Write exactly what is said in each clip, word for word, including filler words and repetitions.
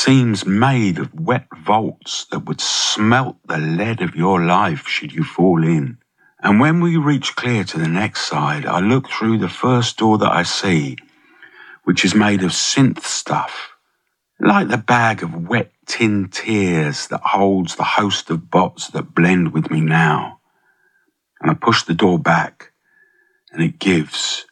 seems made of wet vaults that would smelt the lead of your life should you fall in. And when we reach clear to the next side, I look through the first door that I see, which is made of synth stuff, like the bag of wet tin tears that holds the host of bots that blend with me now. And I push the door back, and it gives.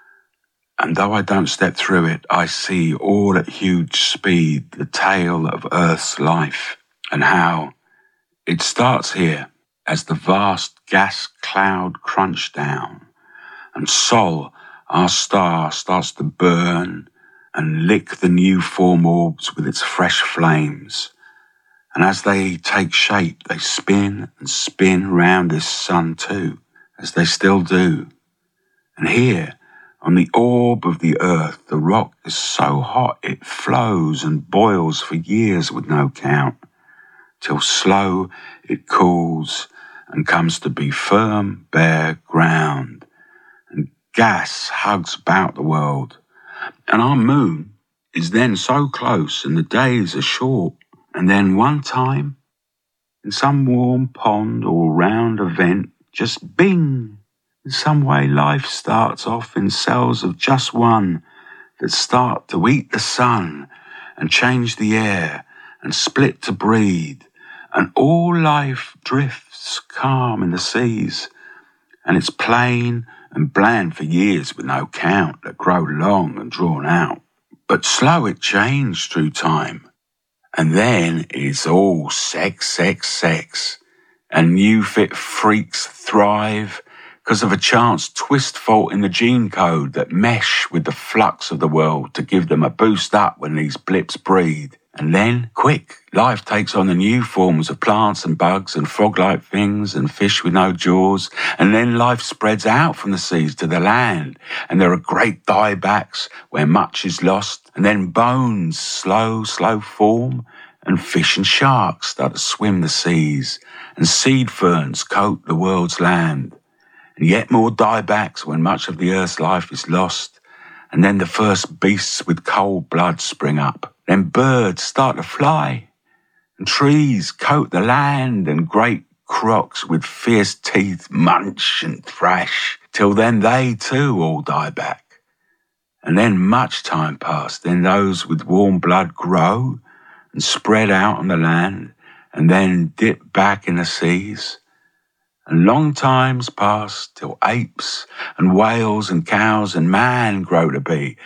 And though I don't step through it, I see all at huge speed the tale of Earth's life, and how it starts here as the vast gas cloud crunch down, and Sol, our star, starts to burn and lick the new form orbs with its fresh flames. And as they take shape, they spin and spin round this sun too, as they still do. And here, on the orb of the earth, the rock is so hot it flows and boils for years with no count, till slow it cools and comes to be firm, bare ground. And gas hugs about the world. And our moon is then so close and the days are short. And then one time, in some warm pond or round event, just bing! In some way life starts off in cells of just one that start to eat the sun and change the air and split to breed. And all life drifts calm in the seas. And it's plain and bland for years with no count that grow long and drawn out. But slow it changed through time. And then it's all sex, sex, sex. And new fit freaks thrive because of a chance twist fault in the gene code that mesh with the flux of the world to give them a boost up when these blips breed. And then, quick, life takes on the new forms of plants and bugs and frog-like things and fish with no jaws. And then life spreads out from the seas to the land. And there are great diebacks where much is lost. And then bones slow, slow form. And fish and sharks start to swim the seas. And seed ferns coat the world's land. And yet more diebacks when much of the earth's life is lost. And then the first beasts with cold blood spring up. Then birds start to fly. And trees coat the land. And great crocs with fierce teeth munch and thrash. Till then they too all die back. And then much time passed. Then those with warm blood grow and spread out on the land. And then dip back in the seas. And long times pass till apes and whales and cows and man grow to be.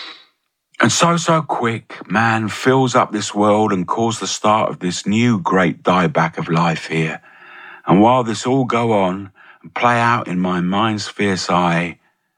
And so, so quick, man fills up this world and calls the start of this new great dieback of life here. And while this all go on and play out in my mind's fierce eye,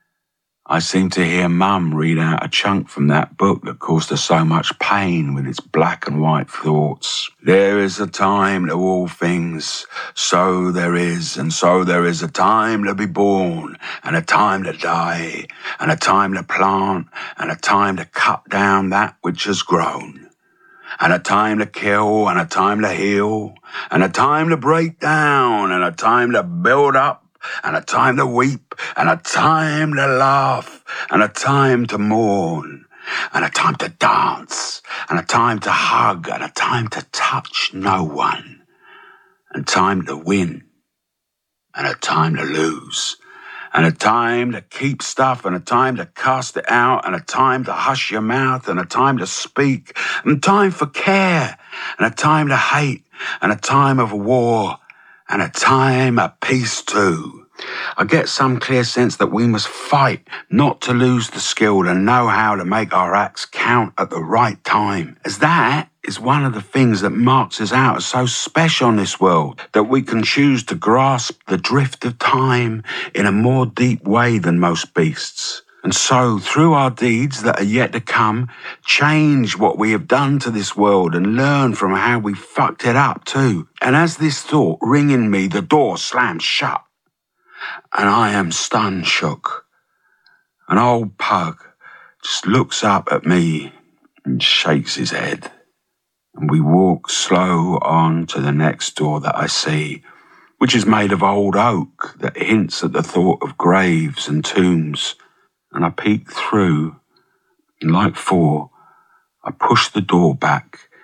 I seem to hear Mum read out a chunk from that book that caused her so much pain with its black and white thoughts. There is a time to all things, so there is, and so there is a time to be born, and a time to die, and a time to plant, and a time to cut down that which has grown, and a time to kill, and a time to heal, and a time to break down, and a time to build up, and a time to weep, and a time to laugh, and a time to mourn, and a time to dance, and a time to hug, and a time to touch no one, and time to win, and a time to lose, and a time to keep stuff, and a time to cast it out, and a time to hush your mouth, and a time to speak, and time for care, and a time to hate, and a time of war, and a time of peace too. I get some clear sense that we must fight not to lose the skill to know how to make our acts count at the right time, as that is one of the things that marks us out as so special in this world, that we can choose to grasp the drift of time in a more deep way than most beasts. And so, through our deeds that are yet to come, change what we have done to this world and learn from how we fucked it up too. And as this thought ring in me, the door slams shut. And I am stun shook. An old pug just looks up at me and shakes his head. And we walk slow on to the next door that I see, which is made of old oak that hints at the thought of graves and tombs. And I peek through, and like four, I push the door back